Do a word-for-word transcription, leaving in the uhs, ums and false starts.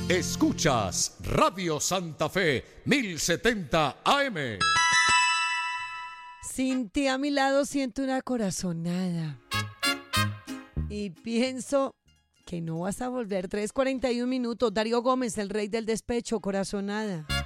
Escuchas Radio Santa Fe mil setenta A M. Sin ti a mi lado siento una corazonada y pienso que no vas a volver. Tres cuarenta y un minutos. Darío Gómez, el rey del despecho, corazonada.